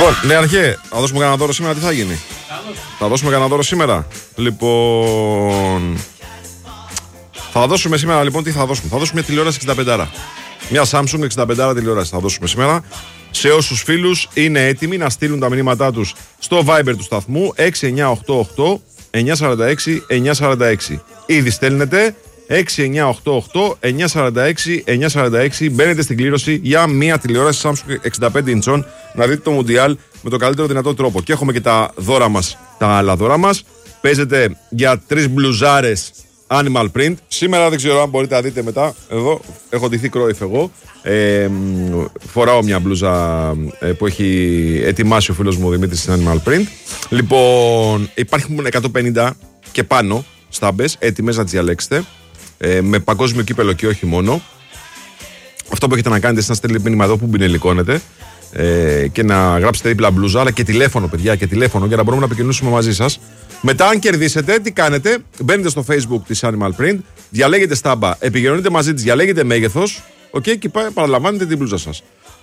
Λοιπόν, Νεαρχέ, θα δώσουμε κανένα δώρο σήμερα, τι θα γίνει? Θα δώσουμε κανένα δώρο σήμερα. Λοιπόν, θα δώσουμε σήμερα, λοιπόν, τι θα δώσουμε? Θα δώσουμε μια τηλεόραση 65. Μια Samsung 65 τηλεόραση θα δώσουμε σήμερα. Σε όσους φίλους είναι έτοιμοι να στείλουν τα μηνύματά τους στο Viber του σταθμού 6988 946 946. Ήδη στέλνετε 6988 946 946. Μπαίνετε στην κλήρωση για μια τηλεόραση Samsung 65 inch να δείτε το Mundial με το καλύτερο δυνατό τρόπο. Και έχουμε και τα δώρα μας, τα άλλα δώρα μας. Παίζετε για 3 μπλουζάρες Animal Print. Σήμερα δεν ξέρω αν μπορείτε να δείτε μετά. Εδώ έχω ντυθεί Cruyff εγώ. Φοράω μια μπλούζα που έχει ετοιμάσει ο φίλος μου Δημήτρης στην Animal Print. Λοιπόν, υπάρχουν 150 και πάνω στάμπες έτοιμες να τις διαλέξετε. Με παγκόσμιο κύπελο και όχι μόνο. Αυτό που έχετε να κάνετε είναι να στέλνετε μήνυμα εδώ που μπινελικώνετε και να γράψετε δίπλα μπλούζα, αλλά και τηλέφωνο, παιδιά, και τηλέφωνο για να μπορούμε να επικοινωνήσουμε μαζί σας. Μετά, αν κερδίσετε, τι κάνετε? Μπαίνετε στο Facebook της Animal Print, διαλέγετε στάμπα, επικοινωνείτε μαζί της, διαλέγετε μέγεθος, και παραλαμβάνετε την μπλούζα σας.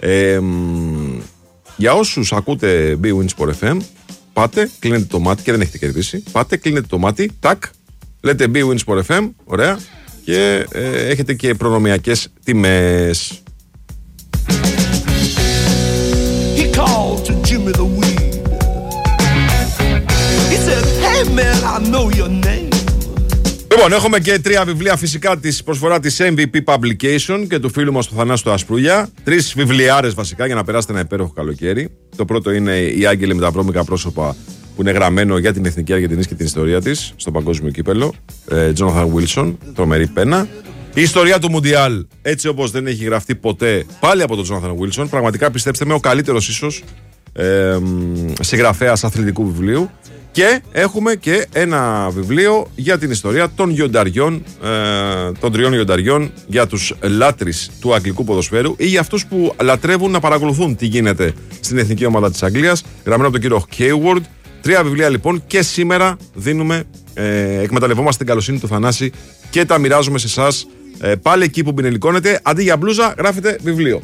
Για όσους ακούτε BWIN Sport FM, πάτε, κλείνετε το μάτι και δεν έχετε κερδίσει. Πάτε, κλείνετε το μάτι, τάκ, λέτε BWIN Sport FM, ωραία, και έχετε και προνομιακές τιμές. Λοιπόν, έχουμε και 3 βιβλία φυσικά της προσφορά της MVP Publication και του φίλου μας του Θανάσου του Ασπρούλια. 3 βιβλιάρες βασικά για να περάσετε ένα υπέροχο καλοκαίρι. Το πρώτο είναι «Οι Άγγελοι με τα βρώμικα πρόσωπα», που είναι γραμμένο για την Εθνική Αργεντινής και την ιστορία της στο παγκόσμιο κύπελο. Jonathan Wilson, τρομερή πένα. Η ιστορία του Mundial, έτσι όπως δεν έχει γραφτεί ποτέ, πάλι από τον Jonathan Wilson. Πραγματικά, πιστέψτε με, ο καλύτερος ίσως συγγραφέας αθλητικού βιβλίου. Και έχουμε και ένα βιβλίο για την ιστορία των γιονταριών, των 3 γιονταριών, για τους λάτρεις του αγγλικού ποδοσφαίρου ή για αυτούς που λατρεύουν να παρακολουθούν τι γίνεται στην εθνική ομάδα της Αγγλίας, γραμμένο από τον κύριο Hayward. 3 βιβλία λοιπόν και σήμερα δίνουμε, εκμεταλλευόμαστε την καλοσύνη του Θανάση και τα μοιράζουμε σε εσάς. Πάλι εκεί που μπινελικώνετε, αντί για μπλούζα γράφετε βιβλίο.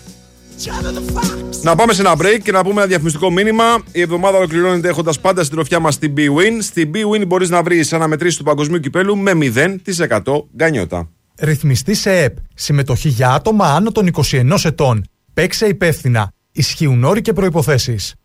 Να πάμε σε ένα break και να πούμε ένα διαφημιστικό μήνυμα. Η εβδομάδα ολοκληρώνεται έχοντας πάντα στην τροφιά μας την BWIN. Στην BWIN μπορείς να βρεις αναμετρήσεις του παγκοσμίου κυπέλου με 0% γκανιότα. Ρυθμιστή σε ΕΠ. Συμμετοχή για άτομα άνω των 21 ετών. Παίξε υπεύθυνα. Ισχύουν όροι και προϋποθέσεις.